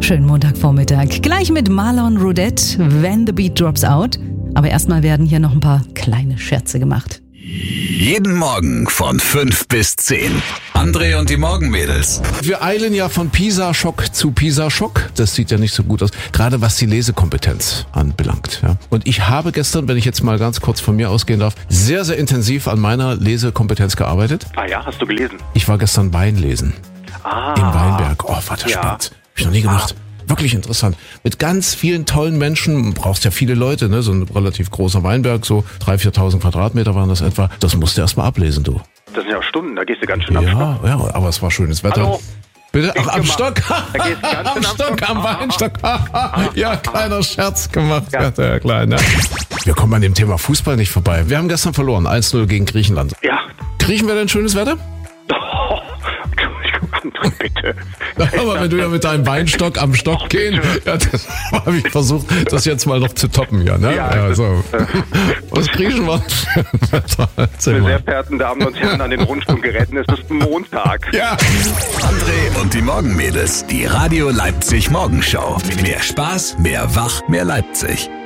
Schönen Montagvormittag. Gleich mit Marlon Roudette, When the Beat Drops Out. Aber erstmal werden hier noch ein paar kleine Scherze gemacht. Jeden Morgen von 5 bis 10. André und die Morgenmädels. Wir eilen ja von Pisa-Schock zu Pisa-Schock. Das sieht ja nicht so gut aus, gerade was die Lesekompetenz anbelangt. Ja. Und ich habe gestern, wenn ich jetzt mal ganz kurz von mir ausgehen darf, sehr, sehr intensiv an meiner Lesekompetenz gearbeitet. Ah ja, hast du gelesen? Ich war gestern Wein lesen. Im Weinberg. Oh, war das spannend. Hab ich noch nie gemacht. Wirklich interessant. Mit ganz vielen tollen Menschen, brauchst ja viele Leute, ne? So ein relativ großer Weinberg, so 3.000, 4.000 Quadratmeter waren das etwa. Das musst du erst mal ablesen, du. Das sind ja Stunden, da gehst du ganz schön am Stock. Ja, aber es war schönes Wetter. Hallo? Bitte? Ach, am Stock? Da gehst du ganz Am schön Stock, am Weinstock. Ja, kleiner Scherz gemacht. Ja. Ja, kleiner. Wir kommen an dem Thema Fußball nicht vorbei. Wir haben gestern verloren, 1-0 gegen Griechenland. Ja. Kriechen wir denn schönes Wetter? André, bitte. Aber wenn du ja mit deinem Weinstock am Stock gehen, ja, das habe ich versucht, das jetzt mal noch zu toppen, ja, ne? Ja, so. Was kriechen wir? Meine sehr verehrten Damen und Herren an den Rundfunkgeräten, es ist Montag. Ja. André und die Morgenmädels. Die Radio Leipzig Morgenshow. Mehr Spaß, mehr Wach, mehr Leipzig.